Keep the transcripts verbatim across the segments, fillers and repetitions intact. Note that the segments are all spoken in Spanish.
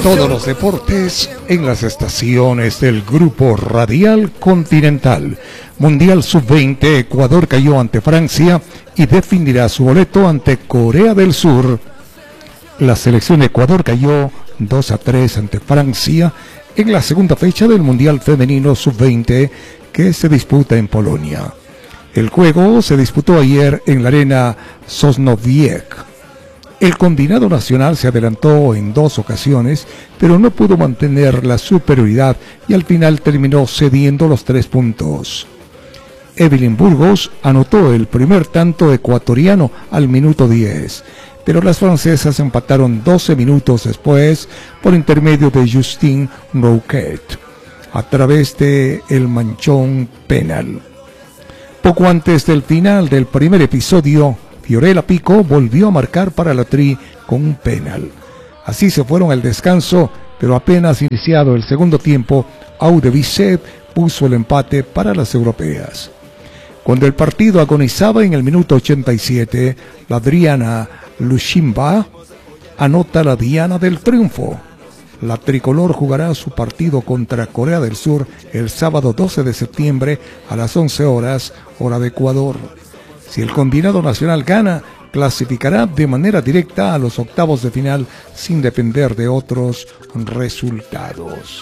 Todos los deportes en las estaciones del Grupo Radial Continental. Mundial sub veinte, Ecuador cayó ante Francia y definirá su boleto ante Corea del Sur. La selección de Ecuador cayó dos a tres ante Francia en la segunda fecha del Mundial Femenino sub veinte que se disputa en Polonia. El juego se disputó ayer en la arena Sosnowiec. El combinado nacional se adelantó en dos ocasiones, pero no pudo mantener la superioridad y al final terminó cediendo los tres puntos. Evelyn Burgos anotó el primer tanto ecuatoriano al minuto diez, pero las francesas empataron doce minutos después por intermedio de Justine Rouquet, a través de el manchón penal. Poco antes del final del primer episodio, Fiorella Pico volvió a marcar para la Tri con un penal. Así se fueron al descanso, pero apenas iniciado el segundo tiempo, Aude Bisset puso el empate para las europeas. Cuando el partido agonizaba en el minuto ochenta y siete, la Adriana Lushimba anota la diana del triunfo. La tricolor jugará su partido contra Corea del Sur el sábado doce de septiembre a las once horas, hora de Ecuador. Si el combinado nacional gana, clasificará de manera directa a los octavos de final sin depender de otros resultados.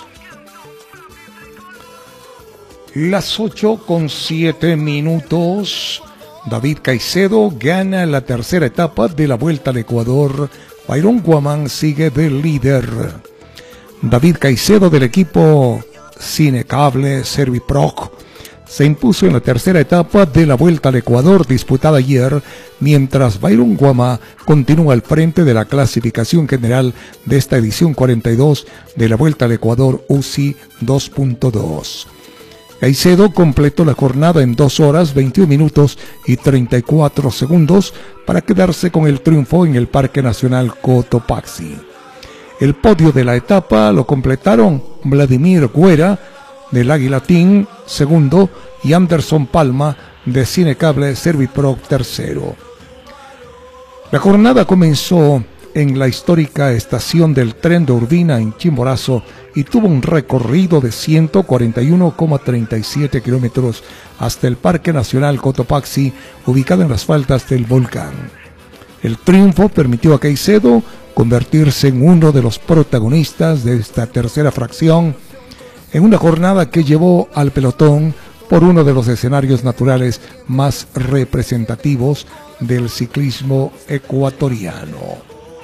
Las ocho con siete minutos. David Caicedo gana la tercera etapa de la Vuelta al Ecuador. Byron Guamán sigue de líder. David Caicedo del equipo Cinecable Serviproc se impuso en la tercera etapa de la Vuelta al Ecuador disputada ayer, mientras Byron Guamá continúa al frente de la clasificación general de esta edición cuarenta y dos de la Vuelta al Ecuador U C I dos punto dos. Caicedo completó la jornada en dos horas, veintiún minutos y treinta y cuatro segundos para quedarse con el triunfo en el Parque Nacional Cotopaxi. El podio de la etapa lo completaron Vladimir Guerra del Águila Team, segundo, y Anderson Palma de Cinecable Serviproc, tercero. La jornada comenzó en la histórica estación del tren de Urbina en Chimborazo y tuvo un recorrido de ciento cuarenta y uno coma treinta y siete kilómetros hasta el Parque Nacional Cotopaxi, ubicado en las faldas del volcán. El triunfo permitió a Caicedo convertirse en uno de los protagonistas de esta tercera fracción, en una jornada que llevó al pelotón por uno de los escenarios naturales más representativos del ciclismo ecuatoriano.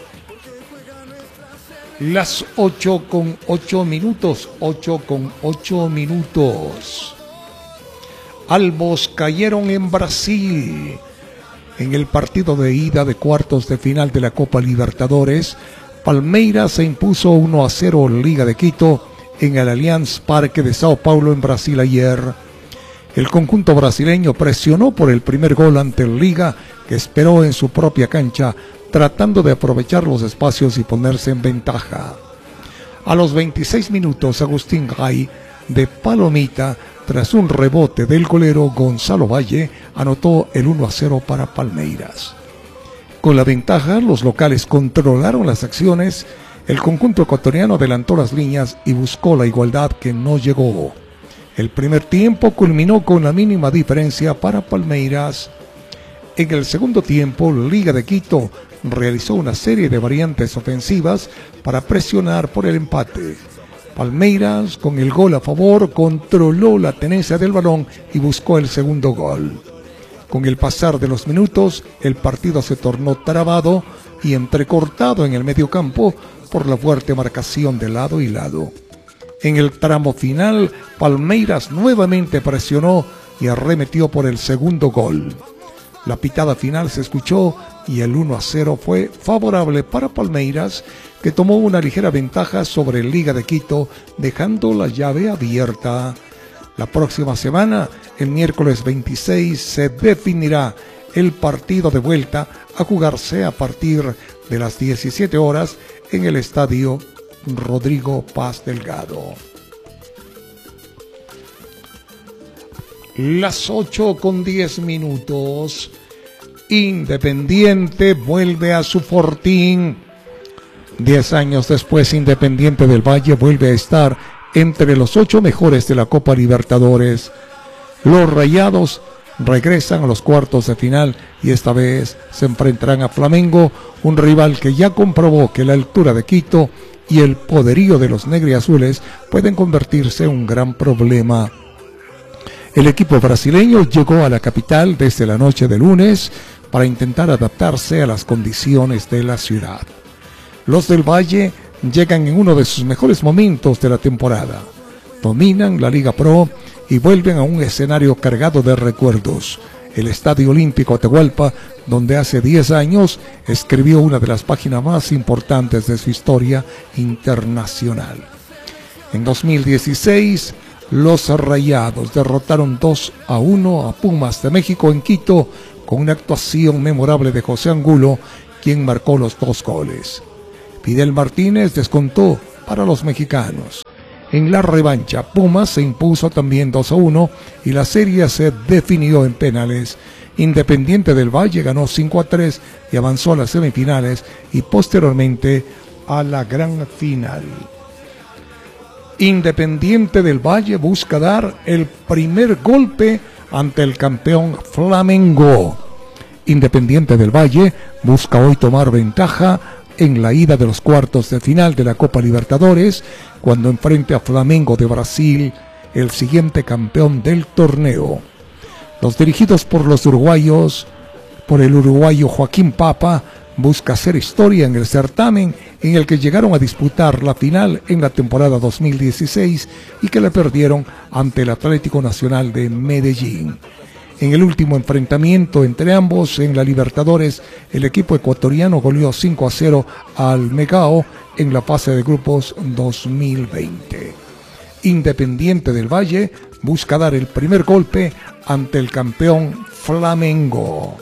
Las ocho con ocho minutos, ocho con ocho minutos. Albos cayeron en Brasil. En el partido de ida de cuartos de final de la Copa Libertadores, Palmeiras se impuso uno a cero en Liga de Quito en el Allianz Parque de Sao Paulo en Brasil ayer. El conjunto brasileño presionó por el primer gol ante el Liga, que esperó en su propia cancha, tratando de aprovechar los espacios y ponerse en ventaja. A los veintiséis minutos, Agustín Gay, de palomita, tras un rebote del golero Gonzalo Valle, anotó el uno a cero para Palmeiras. Con la ventaja, los locales controlaron las acciones. El conjunto ecuatoriano adelantó las líneas y buscó la igualdad que no llegó. El primer tiempo culminó con la mínima diferencia para Palmeiras. En el segundo tiempo, Liga de Quito realizó una serie de variantes ofensivas para presionar por el empate. Palmeiras, con el gol a favor, controló la tenencia del balón y buscó el segundo gol. Con el pasar de los minutos, el partido se tornó trabado y entrecortado en el mediocampo por la fuerte marcación de lado y lado. En el tramo final, Palmeiras nuevamente presionó y arremetió por el segundo gol. La pitada final se escuchó y el uno a cero fue favorable para Palmeiras, que tomó una ligera ventaja sobre el Liga de Quito, dejando la llave abierta. La próxima semana, el miércoles veintiséis, se definirá el partido de vuelta a jugarse a partir de las diecisiete horas en el estadio Rodrigo Paz Delgado. Las ocho con diez minutos. Independiente vuelve a su fortín. Diez años después, Independiente del Valle vuelve a estar entre los ocho mejores de la Copa Libertadores. Los Rayados regresan a los cuartos de final y esta vez se enfrentarán a Flamengo, un rival que ya comprobó que la altura de Quito y el poderío de los negriazules pueden convertirse en un gran problema. El equipo brasileño llegó a la capital desde la noche de lunes para intentar adaptarse a las condiciones de la ciudad. Los del Valle llegan en uno de sus mejores momentos de la temporada. Dominan la Liga Pro y vuelven a un escenario cargado de recuerdos. El Estadio Olímpico Atahualpa, donde hace diez años escribió una de las páginas más importantes de su historia internacional. En dos mil dieciséis, los Rayados derrotaron dos a uno a Pumas de México en Quito con una actuación memorable de José Angulo, quien marcó los dos goles. Fidel Martínez descontó para los mexicanos. En la revancha, Pumas se impuso también dos a uno y la serie se definió en penales. Independiente del Valle ganó cinco a tres y avanzó a las semifinales y posteriormente a la gran final. Independiente del Valle busca dar el primer golpe ante el campeón Flamengo. Independiente del Valle busca hoy tomar ventaja en la ida de los cuartos de final de la Copa Libertadores, cuando enfrente a Flamengo de Brasil, el siguiente campeón del torneo. Los dirigidos por los uruguayos, por el uruguayo Joaquín Papa, busca hacer historia en el certamen en el que llegaron a disputar la final en la temporada dos mil dieciséis y que la perdieron ante el Atlético Nacional de Medellín. En el último enfrentamiento entre ambos en la Libertadores, el equipo ecuatoriano goleó cinco a cero al Megao en la fase de grupos dos mil veinte. Independiente del Valle busca dar el primer golpe ante el campeón Flamengo.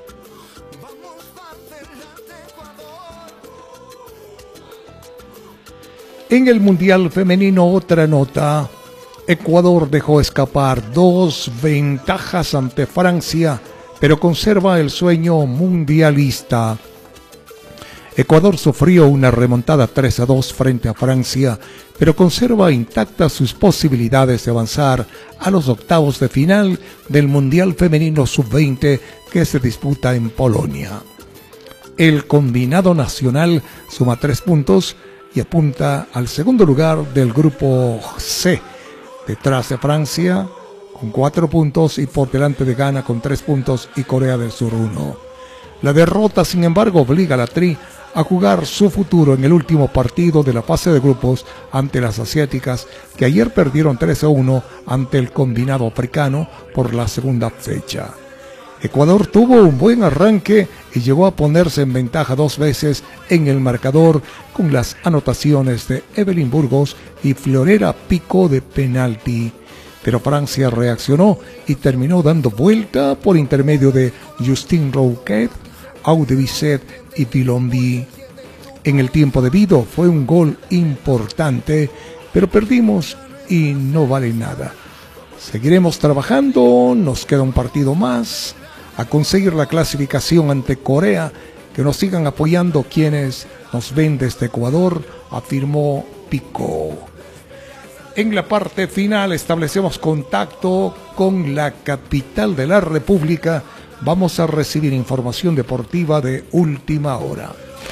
En el Mundial Femenino, otra nota. Ecuador dejó escapar dos ventajas ante Francia, pero conserva el sueño mundialista. Ecuador sufrió una remontada tres a dos frente a Francia, pero conserva intactas sus posibilidades de avanzar a los octavos de final del Mundial Femenino sub veinte que se disputa en Polonia. El combinado nacional suma tres puntos y apunta al segundo lugar del grupo C, detrás de Francia con cuatro puntos y por delante de Ghana con tres puntos y Corea del Sur uno. La derrota, sin embargo, obliga a la Tri a jugar su futuro en el último partido de la fase de grupos ante las asiáticas, que ayer perdieron tres a uno ante el combinado africano por la segunda fecha. Ecuador tuvo un buen arranque y llegó a ponerse en ventaja dos veces en el marcador con las anotaciones de Evelyn Burgos y Florera Pico de penalti. Pero Francia reaccionó y terminó dando vuelta por intermedio de Justin Roquet, Aude Bisset y Bilombi. En el tiempo debido fue un gol importante, pero perdimos y no vale nada. Seguiremos trabajando, nos queda un partido más a conseguir la clasificación ante Corea, que nos sigan apoyando quienes nos ven desde Ecuador, afirmó Pico. En la parte final establecemos contacto con la capital de la República. Vamos a recibir información deportiva de última hora.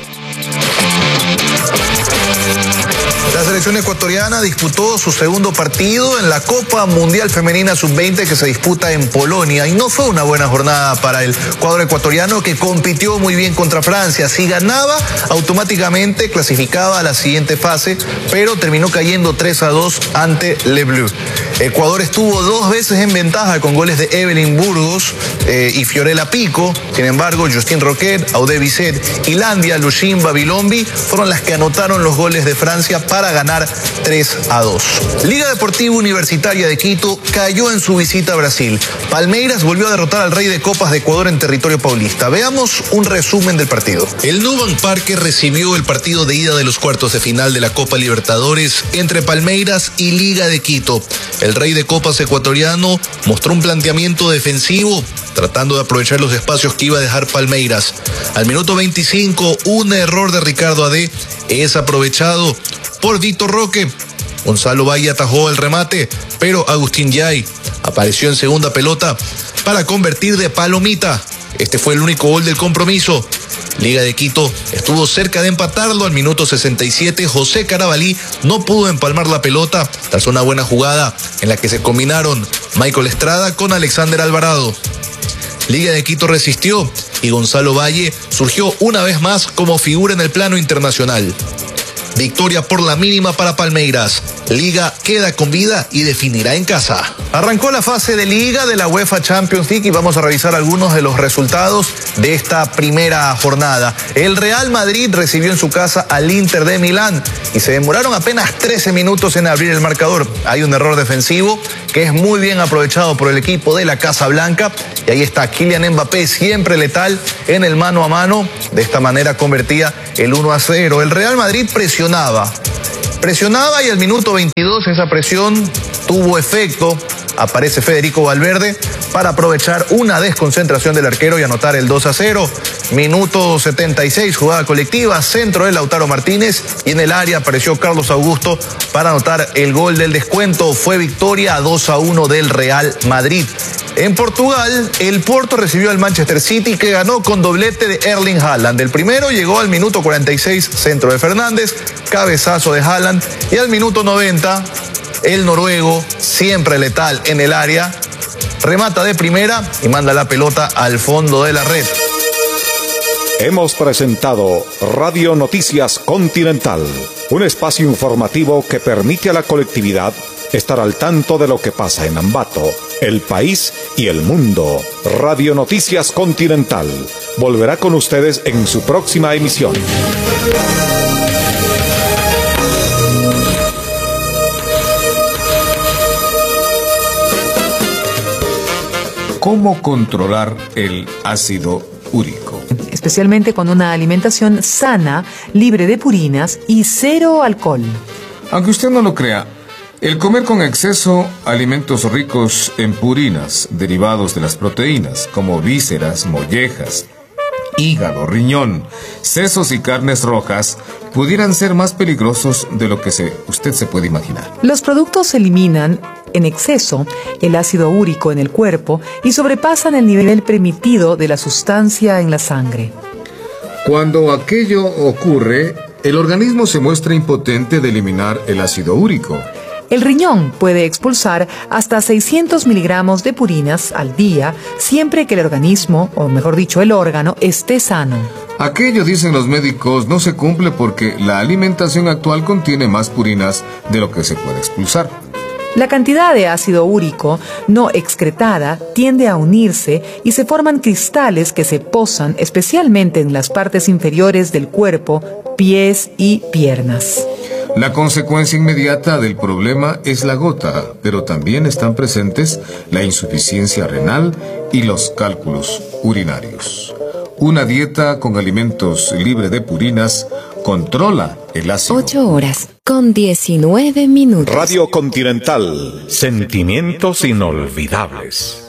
La selección ecuatoriana disputó su segundo partido en la Copa Mundial Femenina sub veinte que se disputa en Polonia y no fue una buena jornada para el cuadro ecuatoriano, que compitió muy bien contra Francia. Si ganaba, automáticamente clasificaba a la siguiente fase, pero terminó cayendo tres a dos ante Le Bleu. Ecuador estuvo dos veces en ventaja con goles de Evelyn Burgos eh, y Fiorella Pico. Sin embargo, Justin Roquet, Aude Bisset y Landia Lushimba Bilombi fueron las que anotaron los goles de Francia para ganar ganar tres a dos. Liga Deportiva Universitaria de Quito cayó en su visita a Brasil. Palmeiras volvió a derrotar al Rey de Copas de Ecuador en territorio paulista. Veamos un resumen del partido. El Nubank Parque recibió el partido de ida de los cuartos de final de la Copa Libertadores entre Palmeiras y Liga de Quito. El Rey de Copas ecuatoriano mostró un planteamiento defensivo, tratando de aprovechar los espacios que iba a dejar Palmeiras. Al minuto veinticinco, un error de Ricardo Adé es aprovechado por Víctor Roque. Gonzalo Valle atajó el remate, pero Agustín Yay apareció en segunda pelota para convertir de palomita. Este fue el único gol del compromiso. Liga de Quito estuvo cerca de empatarlo al minuto sesenta y siete. José Carabalí no pudo empalmar la pelota tras una buena jugada en la que se combinaron Michael Estrada con Alexander Alvarado. Liga de Quito resistió y Gonzalo Valle surgió una vez más como figura en el plano internacional. Victoria por la mínima para Palmeiras. Liga queda con vida y definirá en casa. Arrancó la fase de Liga de la UEFA Champions League y vamos a revisar algunos de los resultados de esta primera jornada. El Real Madrid recibió en su casa al Inter de Milán y se demoraron apenas trece minutos en abrir el marcador. Hay un error defensivo que es muy bien aprovechado por el equipo de la Casa Blanca y ahí está Kylian Mbappé, siempre letal en el mano a mano. De esta manera convertía el uno a cero. El Real Madrid presionaba. Presionaba y al minuto veintidós esa presión tuvo efecto. Aparece Federico Valverde para aprovechar una desconcentración del arquero y anotar el dos a cero. Minuto setenta y seis, jugada colectiva, centro de Lautaro Martínez y en el área apareció Carlos Augusto para anotar el gol del descuento. Fue victoria dos a uno del Real Madrid. En Portugal, el Porto recibió al Manchester City que ganó con doblete de Erling Haaland. El primero llegó al minuto cuarenta y seis, centro de Fernández, cabezazo de Haaland y al minuto noventa, el noruego, siempre letal en el área, remata de primera y manda la pelota al fondo de la red. Hemos presentado Radio Noticias Continental, un espacio informativo que permite a la colectividad estar al tanto de lo que pasa en Ambato, el país y el mundo. Radio Noticias Continental volverá con ustedes en su próxima emisión. ¿Cómo controlar el ácido úrico? Especialmente con una alimentación sana, libre de purinas y cero alcohol. Aunque usted no lo crea, el comer con exceso alimentos ricos en purinas, derivados de las proteínas, como vísceras, mollejas, hígado, riñón, sesos y carnes rojas, pudieran ser más peligrosos de lo que se, usted se puede imaginar. Los productos eliminan en exceso el ácido úrico en el cuerpo y sobrepasan el nivel permitido de la sustancia en la sangre. Cuando aquello ocurre, el organismo se muestra impotente de eliminar el ácido úrico. El riñón puede expulsar hasta seiscientos miligramos de purinas al día, siempre que el organismo, o mejor dicho, el órgano, esté sano. Aquello, dicen los médicos, no se cumple porque la alimentación actual contiene más purinas de lo que se puede expulsar. La cantidad de ácido úrico no excretada tiende a unirse y se forman cristales que se posan especialmente en las partes inferiores del cuerpo, pies y piernas. La consecuencia inmediata del problema es la gota, pero también están presentes la insuficiencia renal y los cálculos urinarios. Una dieta con alimentos libre de purinas controla el ácido. Ocho horas con diecinueve minutos. Radio Continental, sentimientos inolvidables.